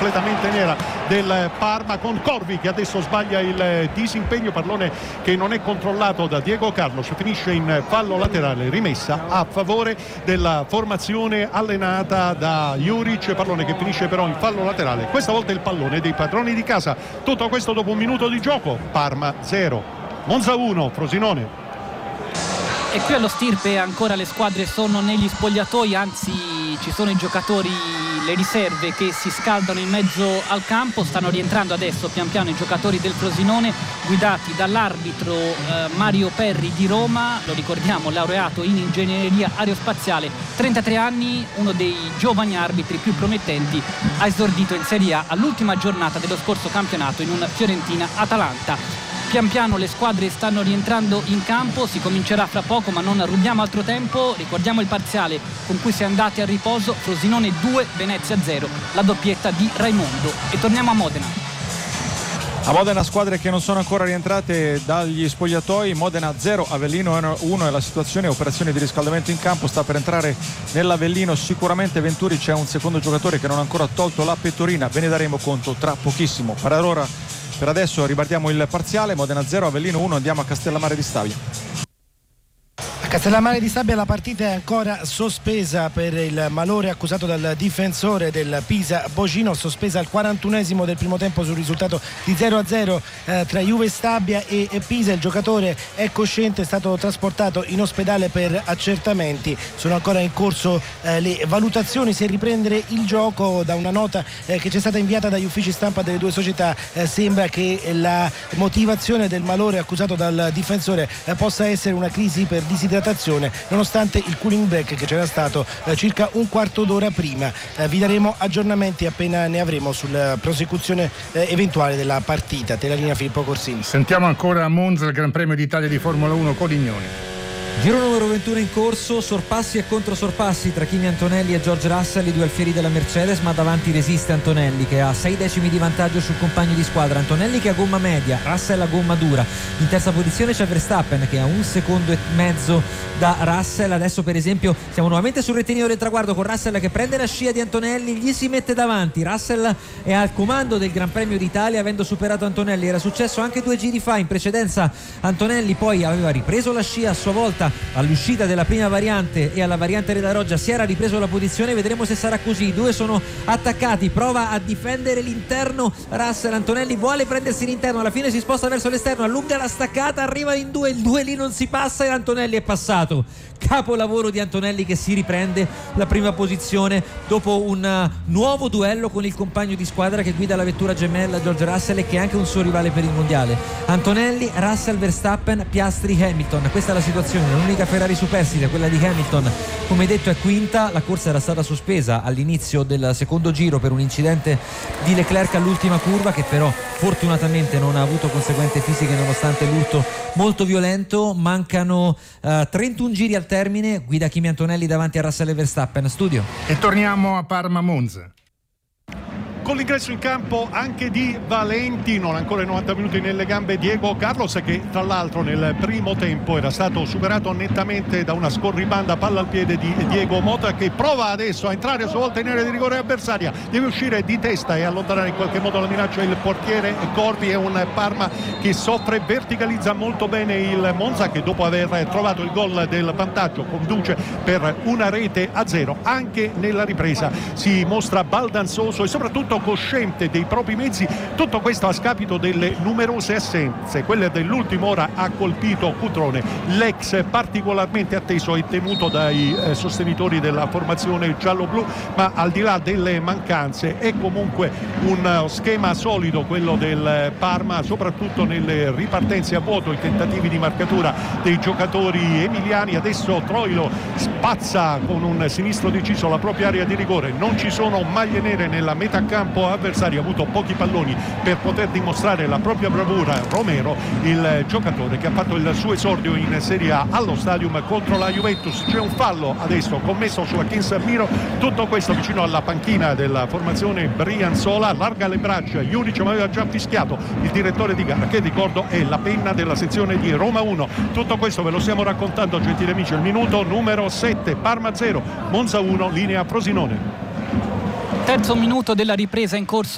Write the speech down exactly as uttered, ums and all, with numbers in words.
completamente nera del Parma, con Corvi che adesso sbaglia il disimpegno, pallone che non è controllato da Diego Carlos, finisce in fallo laterale, rimessa a favore della formazione allenata da Juric, pallone che finisce però in fallo laterale, questa volta il pallone dei padroni di casa. Tutto questo dopo un minuto di gioco. Parma zero, Monza uno, Frosinone. E qui allo Stirpe ancora le squadre sono negli spogliatoi, anzi ci sono i giocatori, le riserve che si scaldano in mezzo al campo. Stanno rientrando adesso pian piano i giocatori del Frosinone, guidati dall'arbitro eh, Mario Perri di Roma, lo ricordiamo, laureato in ingegneria aerospaziale, trentatré anni, uno dei giovani arbitri più promettenti, ha esordito in Serie A all'ultima giornata dello scorso campionato in un Fiorentina-Atalanta. Pian piano le squadre stanno rientrando in campo, si comincerà fra poco, ma non rubiamo altro tempo. Ricordiamo il parziale con cui si è andati a riposo: Frosinone due, Venezia zero, la doppietta di Raimondo. E torniamo a Modena. A Modena squadre che non sono ancora rientrate dagli spogliatoi. Modena zero, Avellino uno è la situazione, operazione di riscaldamento in campo, sta per entrare nell'Avellino sicuramente Venturi, c'è un secondo giocatore che non ha ancora tolto la pettorina, ve ne daremo conto tra pochissimo. Per allora, per adesso ribadiamo il parziale: Modena zero, Avellino uno. Andiamo a Castellammare di Stabia. A Castellammare di Stabia la partita è ancora sospesa per il malore accusato dal difensore del Pisa Bocino, sospesa al quarantunesimo del primo tempo sul risultato di zero a zero eh, tra Juve Stabia e, e Pisa. Il giocatore è cosciente, è stato trasportato in ospedale per accertamenti, sono ancora in corso eh, le valutazioni se riprendere il gioco. Da una nota eh, che ci è stata inviata dagli uffici stampa delle due società eh, sembra che la motivazione del malore accusato dal difensore eh, possa essere una crisi per disidratazione, nonostante il cooling break che c'era stato eh, circa un quarto d'ora prima. Eh, vi daremo aggiornamenti appena ne avremo sulla prosecuzione eh, eventuale della partita. Te la linea Filippo Corsini. Sentiamo ancora a Monza il Gran Premio d'Italia di Formula uno Codignoni. Giro numero ventuno in corso, sorpassi e controsorpassi tra Kimi Antonelli e George Russell, i due alfieri della Mercedes, ma davanti resiste Antonelli che ha sei decimi di vantaggio sul compagno di squadra. Antonelli che ha gomma media, Russell ha gomma dura. In terza posizione c'è Verstappen che ha un secondo e mezzo da Russell. Adesso per esempio siamo nuovamente sul rettilineo del traguardo con Russell che prende la scia di Antonelli, gli si mette davanti. Russell è al comando del Gran Premio d'Italia avendo superato Antonelli, era successo anche due giri fa. In precedenza Antonelli poi aveva ripreso la scia a sua volta all'uscita della prima variante e alla variante Reda Roggia si era ripreso la posizione. Vedremo se sarà così. I due sono attaccati, prova a difendere l'interno Russell, Antonelli vuole prendersi l'interno, alla fine si sposta verso l'esterno, allunga la staccata, arriva in due, il due lì non si passa e Antonelli è passato. Capolavoro di Antonelli che si riprende la prima posizione dopo un nuovo duello con il compagno di squadra che guida la vettura gemella George Russell e che è anche un suo rivale per il mondiale. Antonelli, Russell, Verstappen, Piastri, Hamilton, questa è la situazione. L'unica Ferrari superstite, quella di Hamilton, come detto è quinta. La corsa era stata sospesa all'inizio del secondo giro per un incidente di Leclerc all'ultima curva che però fortunatamente non ha avuto conseguenze fisiche nonostante l'urto molto violento. Mancano uh, trentuno giri al termine, guida Kimi Antonelli davanti a Russell e Verstappen. Studio. E torniamo a Parma Monza. Con l'ingresso in campo anche di Valenti, non ancora i novanta minuti nelle gambe Diego Carlos, che tra l'altro nel primo tempo era stato superato nettamente da una scorribanda palla al piede di Diego Mota, che prova adesso a entrare a sua volta in area di rigore avversaria, deve uscire di testa e allontanare in qualche modo la minaccia il portiere Corvi. È un Parma che soffre, verticalizza molto bene il Monza che dopo aver trovato il gol del vantaggio conduce per una rete a zero. Anche nella ripresa si mostra baldanzoso e soprattutto cosciente dei propri mezzi, tutto questo a scapito delle numerose assenze. Quella dell'ultima ora ha colpito Cutrone, l'ex particolarmente atteso e temuto dai eh, sostenitori della formazione giallo-blu, ma al di là delle mancanze è comunque un uh, schema solido quello del Parma, soprattutto nelle ripartenze a vuoto, i tentativi di marcatura dei giocatori emiliani. Adesso Troilo spazza con un sinistro deciso la propria area di rigore, non ci sono maglie nere nella metà campo avversario, ha avuto pochi palloni per poter dimostrare la propria bravura. Romero, il giocatore che ha fatto il suo esordio in Serie A allo Stadium contro la Juventus. C'è un fallo adesso commesso su Akin Miro, tutto questo vicino alla panchina della formazione Brianzola. Allarga le braccia, Juric ma aveva già fischiato il direttore di gara, che ricordo è la penna della sezione di Roma uno. Tutto questo ve lo stiamo raccontando, gentili amici, il minuto numero sette, Parma zero, Monza uno, linea Frosinone. Terzo minuto della ripresa in corso